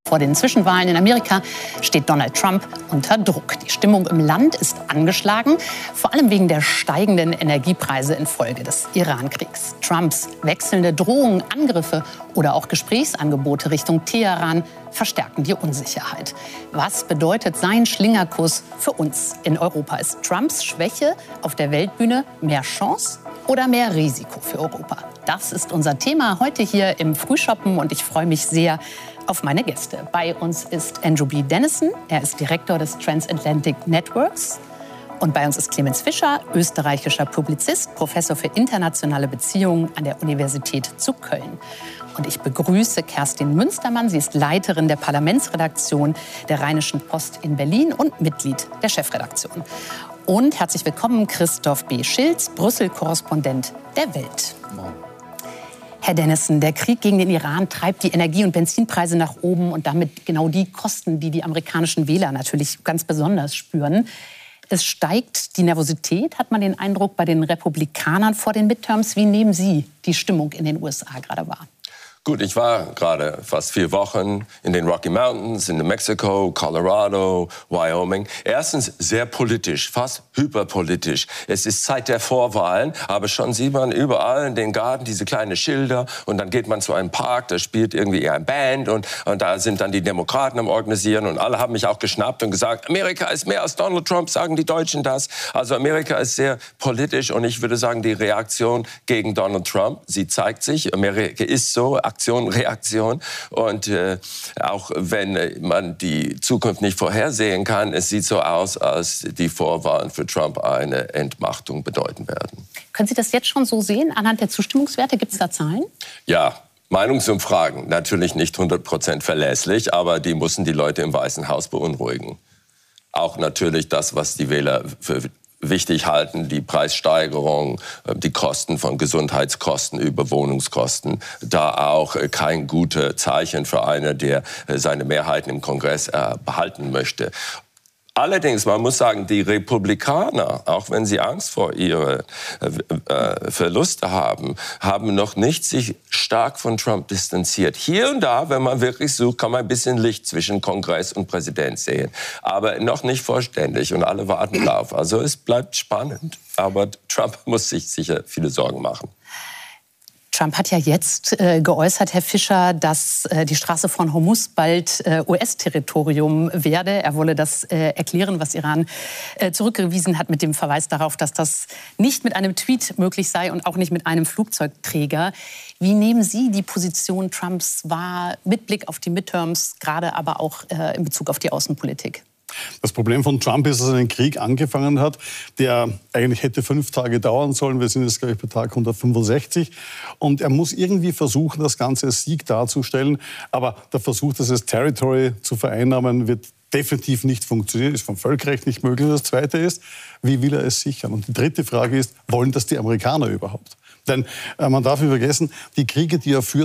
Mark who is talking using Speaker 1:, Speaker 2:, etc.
Speaker 1: Vor den Zwischenwahlen in Amerika steht Donald Trump unter Druck. Die Stimmung im Land ist angeschlagen, vor allem wegen der steigenden Energiepreise infolge des Iran-Kriegs. Trumps wechselnde Drohungen, Angriffe oder auch Gesprächsangebote Richtung Teheran verstärken die Unsicherheit. Was bedeutet sein Schlingerkurs für uns in Europa? Ist Trumps Schwäche auf der Weltbühne mehr Chance oder mehr Risiko für Europa? Das ist unser Thema heute hier im Frühschoppen und ich freue mich sehr auf meine Gäste. Bei uns ist Andrew B. Dennison, er ist Direktor des Transatlantic Networks. Und bei uns ist Clemens Fischer, österreichischer Publizist, Professor für internationale Beziehungen an der Universität zu Köln. Und ich begrüße Kerstin Münstermann, sie ist Leiterin der Parlamentsredaktion der Rheinischen Post in Berlin und Mitglied der Chefredaktion. Und herzlich willkommen Christoph B. Schilz, Brüssel-Korrespondent der Welt. Herr Dennison, der Krieg gegen den Iran treibt die Energie- und Benzinpreise nach oben und damit genau die Kosten, die die amerikanischen Wähler natürlich ganz besonders spüren. Es steigt die Nervosität, hat man den Eindruck, bei den Republikanern vor den Midterms. Wie nehmen Sie die Stimmung in den USA gerade wahr?
Speaker 2: Gut, ich war gerade fast 4 Wochen in den Rocky Mountains, in New Mexico, Colorado, Wyoming. Erstens sehr politisch, fast hyperpolitisch. Es ist Zeit der Vorwahlen, aber schon sieht man überall in den Garten diese kleinen Schilder und dann geht man zu einem Park, da spielt irgendwie eine Band und da sind dann die Demokraten am Organisieren und alle haben mich auch geschnappt und gesagt, Amerika ist mehr als Donald Trump, sagen die Deutschen das. Also Amerika ist sehr politisch und ich würde sagen, die Reaktion gegen Donald Trump, sie zeigt sich, Amerika ist so, Aktion, Reaktion. Und auch wenn man die Zukunft nicht vorhersehen kann, es sieht so aus, als die Vorwahlen für Trump eine Entmachtung bedeuten werden.
Speaker 1: Können Sie das jetzt schon so sehen? Anhand der Zustimmungswerte, gibt es da Zahlen?
Speaker 2: Ja. Meinungsumfragen, natürlich nicht 100% verlässlich, aber die müssen die Leute im Weißen Haus beunruhigen. Auch natürlich das, was die Wähler für wichtig halten, die Preissteigerung, die Kosten von Gesundheitskosten über Wohnungskosten, da auch kein gutes Zeichen für einen, der seine Mehrheiten im Kongress behalten möchte. Allerdings, man muss sagen, die Republikaner, auch wenn sie Angst vor ihren Verluste haben, haben noch nicht sich stark von Trump distanziert. Hier und da, wenn man wirklich sucht, kann man ein bisschen Licht zwischen Kongress und Präsident sehen. Aber noch nicht vollständig und alle warten darauf. Also es bleibt spannend. Aber Trump muss sich sicher viele Sorgen machen.
Speaker 1: Trump hat ja jetzt geäußert, Herr Fischer, dass die Straße von Hormuz bald US-Territorium werde. Er wolle das erklären, was Iran zurückgewiesen hat mit dem Verweis darauf, dass das nicht mit einem Tweet möglich sei und auch nicht mit einem Flugzeugträger. Wie nehmen Sie die Position Trumps wahr mit Blick auf die Midterms, gerade aber auch in Bezug auf die Außenpolitik?
Speaker 3: Das Problem von Trump ist, dass er einen Krieg angefangen hat, der eigentlich hätte 5 Tage dauern sollen. Wir sind jetzt, glaube ich, bei Tag 165. Und er muss irgendwie versuchen, das Ganze als Sieg darzustellen. Aber der Versuch, das Territory zu vereinnahmen, wird definitiv nicht funktionieren. Ist vom Völkerrecht nicht möglich. Das Zweite ist, wie will er es sichern? Und die dritte Frage ist, wollen das die Amerikaner überhaupt? Denn man darf nicht vergessen, die Kriege, die er führt,